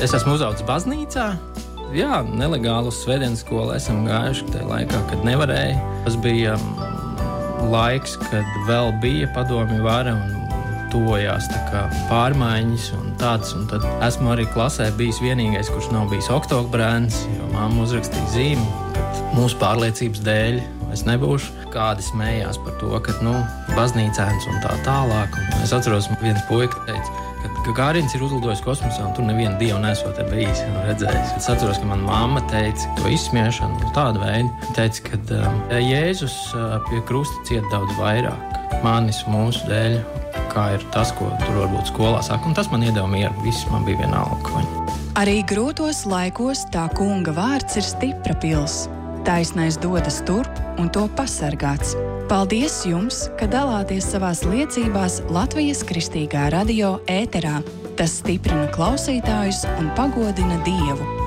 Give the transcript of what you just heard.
Es esmu uzaudzis baznīcā. Jā, nelegāli uz svētdienas skolu esam gājuši tajā laikā, kad nevarēja. Tas bija laiks, kad vēl bija padomju vara un tojās tā kā pārmaiņas un tāds. Un tad esmu arī klasē bijis vienīgais, kurš nav bijis oktobrēns, jo mamma uzrakstīja zīmi, ka mūsu pārliecības dēļ es nebūšu. Kādi smējās par to, ka, baznīcēns un tā tālāk. Un es atceros, viens puika teica, ka Gagārins ir uzlidojis kosmosā, un tur nevienu dievu nesot bijis redzējis. Es atceros, ka mana mamma teica to izsmiešanu, tādu veidu. Teica, ka Jēzus pie krusta ciet daudz vairāk manis mūsu dēļ, kā ir tas, ko tur varbūt skolā saka. Un tas man iedeva mieru, viss man bija vienalga. Arī grūtos laikos tā kunga vārds ir stipra pils. Taisnais dodas turp un to pasargāts. Paldies jums, ka dalāties savās liecībās Latvijas Kristīgā radio ēterā. Tas stiprina klausītājus un pagodina Dievu.